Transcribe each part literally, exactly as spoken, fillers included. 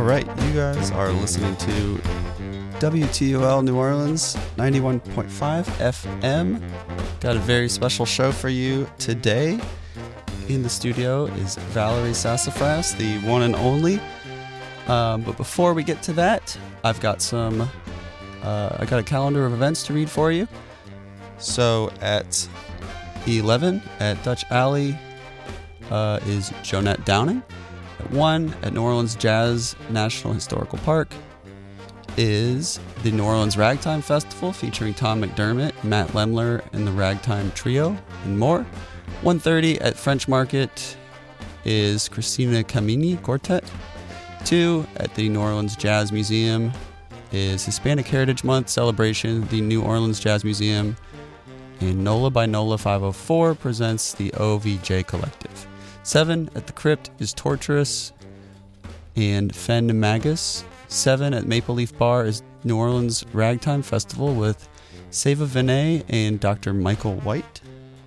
right, you guys are listening to W T O L New Orleans, ninety-one point five F M. Got a very special show for you today. In the studio is Valerie Sassafras, the one and only. Um, but before we get to that, I've got some, uh, I got a calendar of events to read for you. So at eleven at Dutch Alley uh, is Jonette Downing. At one at New Orleans Jazz National Historical Park is the New Orleans Ragtime Festival featuring Tom McDermott, Matt Lemler, and the Ragtime Trio, and more. one thirty at French Market is Christina Camini Quartet. two at the New Orleans Jazz Museum is Hispanic Heritage Month celebration. The New Orleans Jazz Museum and NOLA by NOLA five oh four presents the O V J Collective. seven at the Crypt is Torturous and Fen Magus. seven at Maple Leaf Bar is New Orleans Ragtime Festival with Seva Vinay and Doctor Michael White.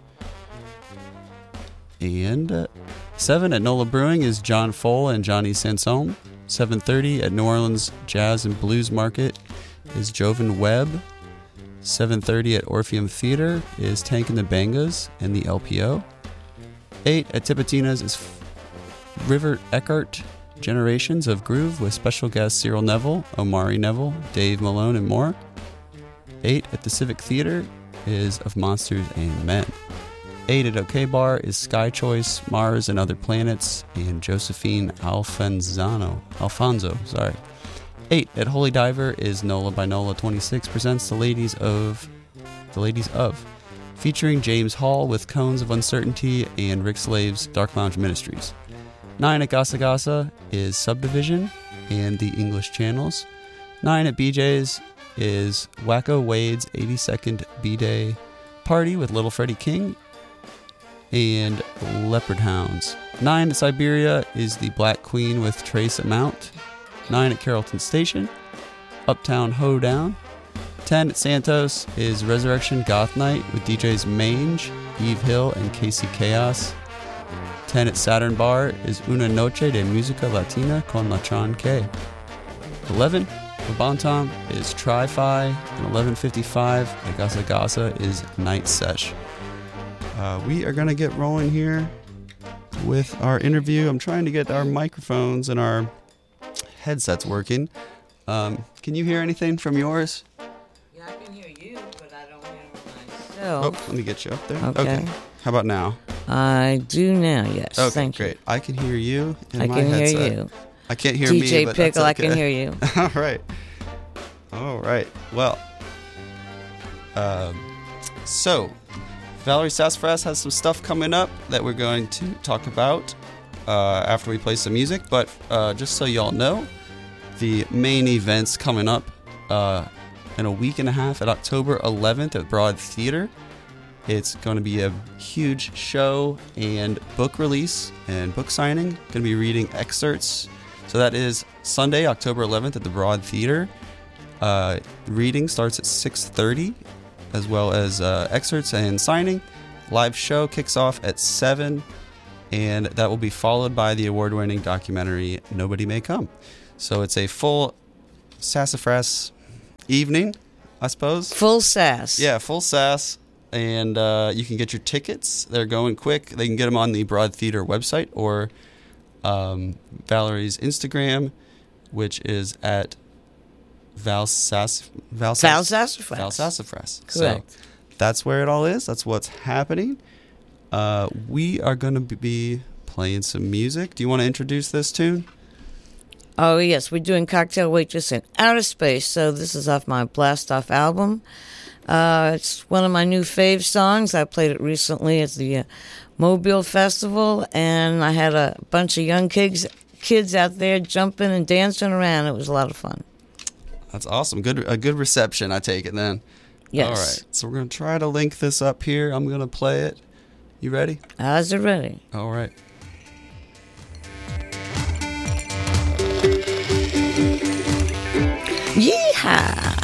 And uh, seven at NOLA Brewing is John Fole and Johnny Sansone. seven thirty at New Orleans Jazz and Blues Market is Jovan Webb. seven thirty at Orpheum Theater is Tank and the Bangas and the L P O. eight at Tipitina's is River Eckhart Generations of Groove with special guests Cyril Neville, Omari Neville, Dave Malone, and more. eight at the Civic Theater is Of Monsters and Men. eight at OK Bar is Sky Choice, Mars and Other Planets, and Josephine Alfonzano. Alfonso, sorry. eight at Holy Diver is NOLA by NOLA twenty-six presents the Ladies of the Ladies of, featuring James Hall with Cones of Uncertainty and Rick Slave's Dark Lounge Ministries. nine at Gasa Gasa is Subdivision and the English Channels. nine at B J's is Wacko Wade's eighty-second B-Day Party with Little Freddie King and Leopard Hounds. nine at Siberia is the Black Queen with Trace Amount. nine at Carrollton Station, Uptown Hoedown. ten at Santos is Resurrection Goth Night with D Js Mange, Eve Hill, and Casey Chaos. ten at Saturn Bar is Una Noche de Música Latina con Lachon K. eleven for Bontom is Tri-Fi, and eleven fifty-five at Gasa Gasa is Night Sesh. Uh, we are going to get rolling here with our interview. I'm trying to get our microphones and our headsets working. Um, can you hear anything from yours? Yeah, I can hear you, but I don't hear myself. Oh, let me get you up there. Okay. okay. How about now? I do now, yes. Okay, Thank great. you. I can hear you in I my can headset. hear you. I can't hear D J me, but Pickle, that's okay. I can hear you. All right. All right. Well, um, so Valerie Sassafras has some stuff coming up that we're going to talk about uh, after we play some music. But uh, just so y'all know, the main event's coming up uh, in a week and a half at October eleventh at Broad Theater. It's going to be a huge show and book release and book signing. Going to be reading excerpts. So that is Sunday, October eleventh at the Broad Theater. Uh, reading starts at six thirty, as well as uh, excerpts and signing. Live show kicks off at seven, and that will be followed by the award-winning documentary Nobody May Come. So it's a full Sassafras evening, I suppose. Full sass. Yeah, full sass. And uh, you can get your tickets. They're going quick. They can get them on the Broad Theater website or um, Valerie's Instagram, which is at Val, Sass- Val, Sass- Val Sassafras. Val Sassafras. Correct. So that's where it all is. That's what's happening. Uh, we are going to be playing some music. Do you want to introduce this tune? Oh, yes. We're doing Cocktail Waitress in Outer Space. So this is off my Blast Off album. Uh, it's one of my new fave songs. I played it recently at the uh, Mobile Festival, and I had a bunch of young kids kids out there jumping and dancing around. It was a lot of fun. That's awesome. Good, a good reception, I take it then. Yes. All right. So we're going to try to link this up here. I'm going to play it. You ready? How's it ready? All right. Yeehaw!